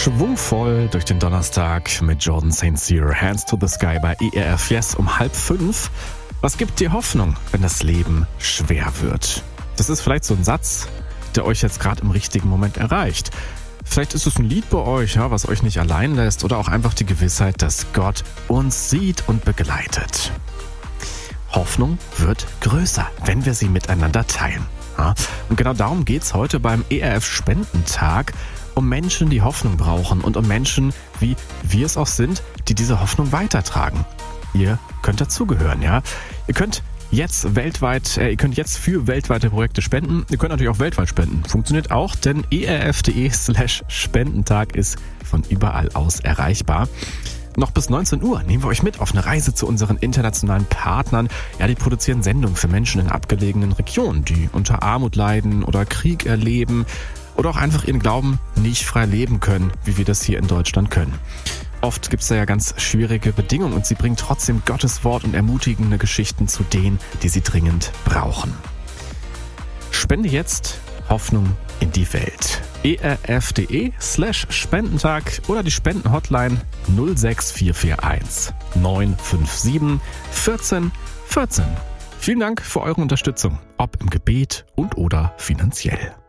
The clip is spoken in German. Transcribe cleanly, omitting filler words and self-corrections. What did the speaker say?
Schwungvoll durch den Donnerstag mit Jordan St. Cyr, Hands to the Sky bei ERF Yes um 4:30. Was gibt dir Hoffnung, wenn das Leben schwer wird? Das ist vielleicht so ein Satz, der euch jetzt gerade im richtigen Moment erreicht. Vielleicht ist es ein Lied bei euch, ja, was euch nicht allein lässt, oder auch einfach die Gewissheit, dass Gott uns sieht und begleitet. Hoffnung wird größer, wenn wir sie miteinander teilen. Ja, und genau darum geht's heute beim ERF Spendentag, um Menschen, die Hoffnung brauchen und um Menschen, wie wir es auch sind, die diese Hoffnung weitertragen. Ihr könnt dazugehören, ja. Ihr könnt jetzt für weltweite Projekte spenden. Ihr könnt natürlich auch weltweit spenden. Funktioniert auch, denn erf.de/Spendentag ist von überall aus erreichbar. Noch bis 19 Uhr nehmen wir euch mit auf eine Reise zu unseren internationalen Partnern. Ja, die produzieren Sendungen für Menschen in abgelegenen Regionen, die unter Armut leiden oder Krieg erleben oder auch einfach ihren Glauben nicht frei leben können, wie wir das hier in Deutschland können. Oft gibt es da ja ganz schwierige Bedingungen und sie bringen trotzdem Gottes Wort und ermutigende Geschichten zu denen, die sie dringend brauchen. Spende jetzt Hoffnung in die Welt. erf.de/Spendentag oder die Spendenhotline 06441 957 14 14. Vielen Dank für eure Unterstützung, ob im Gebet und oder finanziell.